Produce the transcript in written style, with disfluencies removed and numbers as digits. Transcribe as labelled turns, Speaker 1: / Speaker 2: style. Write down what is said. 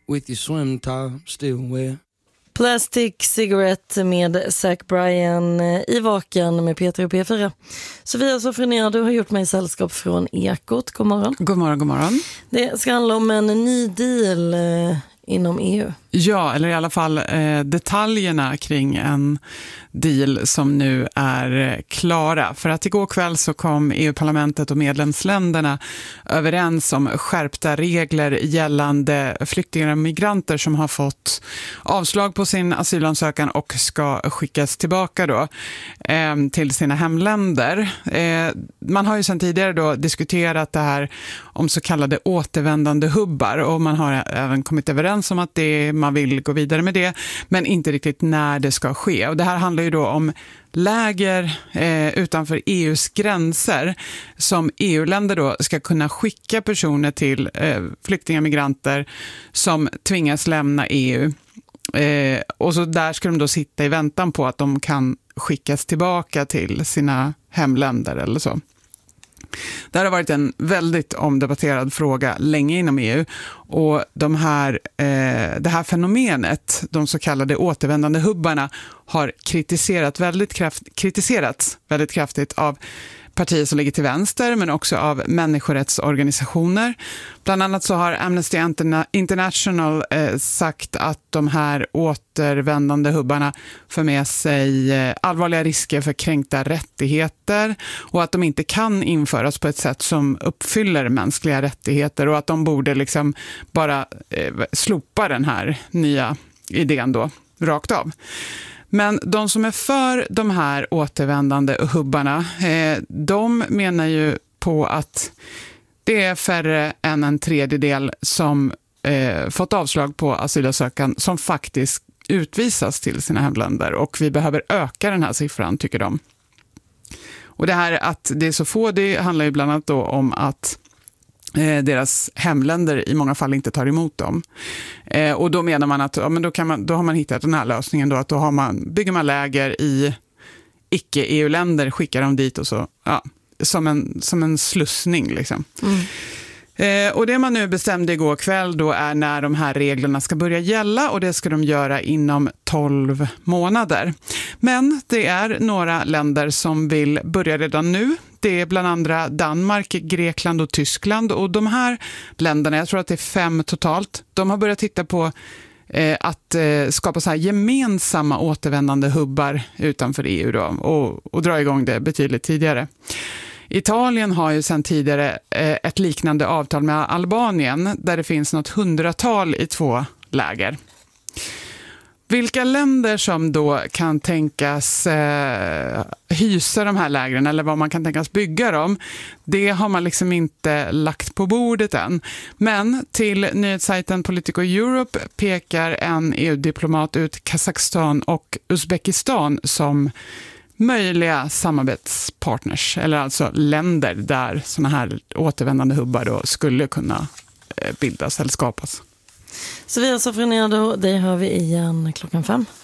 Speaker 1: with your swim top still wet.
Speaker 2: Plastic Cigarette med Zach Bryan i Vaken med Peter och P4. Sofia Sofronier, du har gjort mig sällskap från Ekot. God morgon.
Speaker 3: God morgon, god morgon.
Speaker 2: Det ska handla om en ny deal inom EU.
Speaker 3: Ja, eller i alla fall detaljerna kring en deal som nu är klara. För att igår kväll så kom EU-parlamentet och medlemsländerna överens om skärpta regler gällande flyktingar och migranter som har fått avslag på sin asylansökan och ska skickas tillbaka då till sina hemländer. Man har ju sedan tidigare då diskuterat det här om så kallade återvändande hubbar, och man har även kommit överens om att man vill gå vidare med det, men inte riktigt när det ska ske. Och det här handlar ju då om läger utanför EUs gränser som EU-länder då ska kunna skicka personer till flyktingar och migranter som tvingas lämna EU. Och så där ska de då sitta i väntan på att de kan skickas tillbaka till sina hemländer eller så. Det här har varit en väldigt omdebatterad fråga länge inom EU, och det här fenomenet, de så kallade återvändande hubbarna, har kritiserats väldigt kraftigt av partier som ligger till vänster, men också av människorättsorganisationer. Bland annat så har Amnesty International sagt att de här återvändande hubbarna för med sig allvarliga risker för kränkta rättigheter, och att de inte kan införas på ett sätt som uppfyller mänskliga rättigheter, och att de borde liksom bara slopa den här nya idén då rakt av. Men de som är för de här återvändande hubbarna, de menar ju på att det är färre än en tredjedel som fått avslag på asylansökan som faktiskt utvisas till sina hemländer, och vi behöver öka den här siffran, tycker de. Och det här att det är så få, det handlar ju bland annat då om att deras hemländer i många fall inte tar emot dem. Och då menar man att men då har man hittat den här lösningen då, att bygger man läger i icke-EU-länder, skickar dem dit och så, som en slussning liksom. Och det man nu bestämde igår kväll då är när de här reglerna ska börja gälla, och det ska de göra inom 12 månader. Men det är några länder som vill börja redan nu. Det är bland andra Danmark, Grekland och Tyskland, och de här länderna, jag tror att det är 5 totalt, de har börjat titta på att skapa så här gemensamma återvändande hubbar utanför EU då, och dra igång det betydligt tidigare. Italien har ju sedan tidigare ett liknande avtal med Albanien, där det finns något 100-tal i 2 läger. Vilka länder som då kan tänkas hysa de här lägren, eller vad man kan tänkas bygga dem, det har man liksom inte lagt på bordet än. Men till nyhetssajten Politico Europe pekar en EU-diplomat ut Kazakstan och Uzbekistan som möjliga samarbetspartners, eller alltså länder där såna här återvändande hubbar då skulle kunna bildas eller skapas.
Speaker 2: Sofia Sofronier, dig hör vi igen 5:00.